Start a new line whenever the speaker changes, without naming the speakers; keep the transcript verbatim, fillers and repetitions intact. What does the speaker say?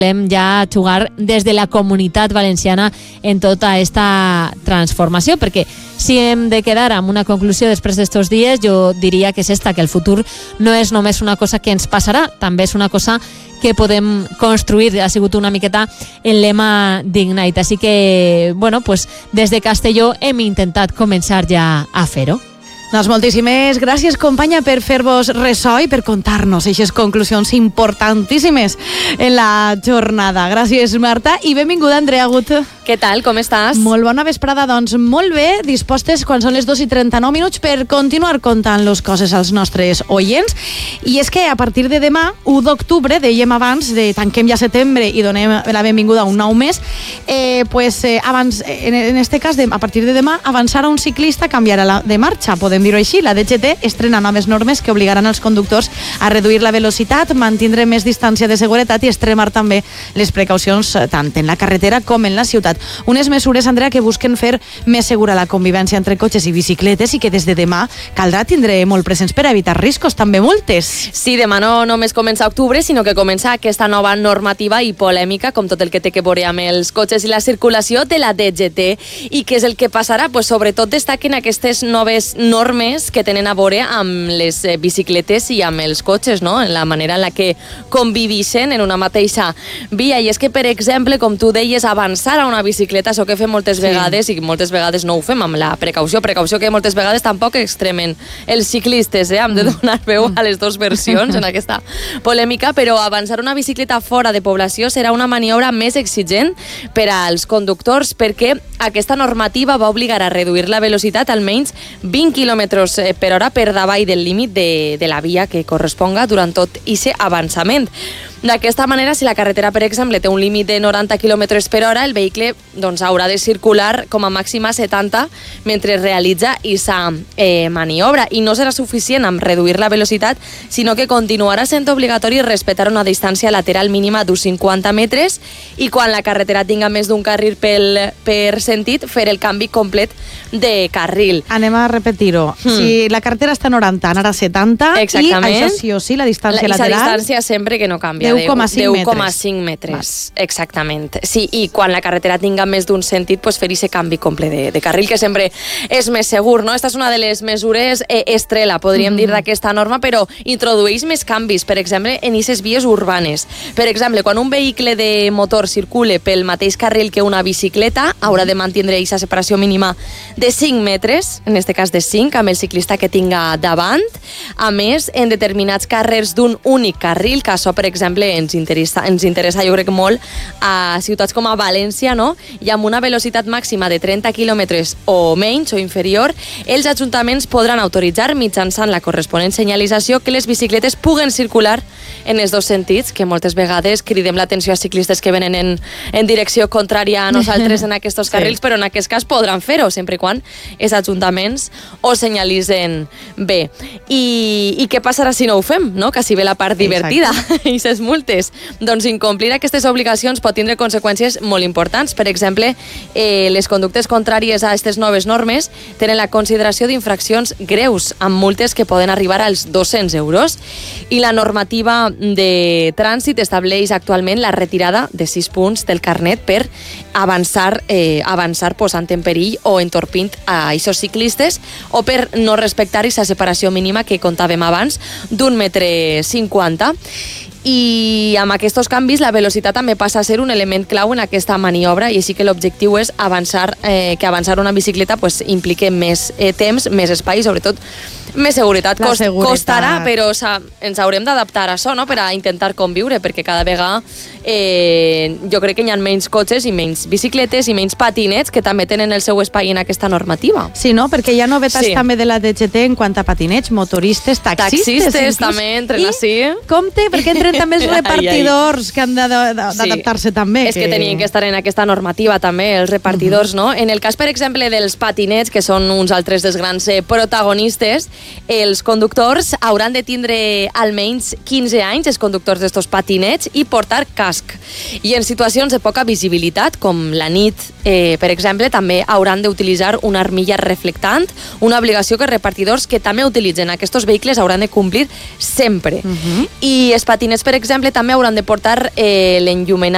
volem ja jugar des de la Comunitat Valenciana en tota aquesta transformació, perquè si hem de quedar amb una conclusió després d'estos dies, jo diria que és esta, que el futur no és només una cosa que ens passarà, també és una cosa que podem construir. Ha sigut una miqueta el lema d'Ignite, així que, bueno, pues, des de Castelló hem intentat començar ja a fer-ho.
Doncs moltíssimes gràcies, companya, per fer-vos ressò i per contar-nos aquestes conclusions importantíssimes en la jornada. Gràcies, Marta, i benvinguda, Andrea Gut.
Què tal, com estàs?
Molt bona vesprada, doncs molt bé, dispostes quan són les dos i trenta-nou minuts per continuar contant les coses als nostres oients. I és que a partir de demà, u d'octubre, dèiem abans, de tanquem ja setembre i donem la benvinguda a un nou mes, eh, pues, eh, abans, en, en este cas, de, a partir de demà, avançarà un ciclista, canviarà la, de marxa, podem dir-ho així. La D G T estrena noves normes que obligaran els conductors a reduir la velocitat, mantindre més distància de seguretat i extremar també les precaucions tant en la carretera com en la ciutat. Unes mesures, Andrea, que busquen fer més segura la convivència entre cotxes i bicicletes i que des de demà caldrà tindre molt presents per evitar riscos, també multes.
Sí, demà no només comença octubre, sinó que comença aquesta nova normativa i polèmica, com tot el que té que veure amb els cotxes i la circulació de la D G T. I què és el que passarà? Pues sobretot destaquen aquestes noves normes que tenen a veure amb les bicicletes i amb els cotxes, no? En la manera en la que convivixen en una mateixa via. I és que, per exemple, com tu deies, avançar a una bicicleta, això que fem moltes sí. vegades, i moltes vegades no ho fem amb la precaució, precaució que moltes vegades tampoc extremen els ciclistes, eh? Hem de donar veu a les dues versions en aquesta polèmica, però avançar una bicicleta fora de població serà una maniobra més exigent per als conductors, perquè aquesta normativa va obligar a reduir la velocitat almenys vint quilòmetres per hora per davall del límit de, de la via que corresponga durant tot aquest avançament. D'aquesta manera, si la carretera, per exemple, té un límit de noranta quilòmetres per hora, el vehicle doncs, haurà de circular com a màxim a setanta mentre realitza aquesta eh, maniobra. I no serà suficient amb reduir la velocitat, sinó que continuarà sent obligatori respectar una distància lateral mínima d'uns cinquanta metres i quan la carretera tinga més d'un carril pel, per sentit, fer el canvi complet de carril.
Anem a repetir-ho. Hmm. Si la carretera està a noranta, anarà a setanta.
Exactament.
I això sí o sí, la distància
la,
lateral...
La distància sempre que no canvia.
deu coma cinc metres.
metres. Exactament. Sí, i quan la carretera tinga més d'un sentit, pues fer aquest canvi complet de, de carril, que sempre és més segur, no? Esta és una de les mesures eh, estrella, podríem mm. dir, d'aquesta norma, però introdueix més canvis, per exemple, en aquestes vies urbanes. Per exemple, quan un vehicle de motor circule pel mateix carril que una bicicleta, haurà de mantindre aquesta separació mínima de cinc metres, en aquest cas de cinc, amb el ciclista que tinga davant. A més, en determinats carrers d'un únic carril, que això, per exemple, ens interessa, ens interessa jo crec molt a ciutats com a València, no? I amb una velocitat màxima de trenta quilòmetres o menys o inferior, els ajuntaments podran autoritzar mitjançant la corresponent senyalització que les bicicletes puguen circular en els dos sentits, que moltes vegades cridem l'atenció a ciclistes que venen en, en direcció contrària a nosaltres en aquests carrils, sí. però en aquest cas podran fer-ho, sempre i quan els ajuntaments ho senyalitzen bé. I, i què passarà si no ho fem, no? Que si ve la part divertida i ses multes. Doncs incomplir aquestes obligacions pot tindre conseqüències molt importants. Per exemple, eh, les conductes contràries a aquestes noves normes tenen la consideració d'infraccions greus, amb multes que poden arribar als dos-cents euros. I la normativa de trànsit estableix actualment la retirada de sis punts del carnet per avançar, eh, avançar posant en perill o entorpint a aquests ciclistes o per no respectar aquesta separació mínima que contàvem abans d'un metre cinquanta. I amb aquests canvis la velocitat també passa a ser un element clau en aquesta maniobra i així que l'objectiu és avançar, eh, que avançar una bicicleta pues, implique més eh, temps, més espai i sobretot més seguretat. Cost, seguretat. Costarà, però ens haurem d'adaptar a això, no? Per a intentar conviure, perquè cada vegada eh, jo crec que hi ha menys cotxes i menys bicicletes i menys patinets que també tenen el seu espai en aquesta normativa.
Sí, no? Perquè hi ha novetats sí. també de la D G T en quant a patinets, motoristes, taxistes.
Taxistes també entren així.
Compte, perquè entren també els repartidors ai, ai. que han d'adaptar-se sí. també.
És que... que tenien que estar en aquesta normativa també, els repartidors, uh-huh. no? En el cas, per exemple, dels patinets, que són uns altres dels grans eh, protagonistes, els conductors hauran de tindre almenys quinze anys, els conductors d'estos patinets, i portar casc. I en situacions de poca visibilitat, com la nit, eh, per exemple, també hauran d'utilitzar una armilla reflectant, una obligació que els repartidors que també utilitzen aquests vehicles hauran de complir sempre. Uh-huh. I els patinets, per exemple, també hauran de portar eh, l'enllumenat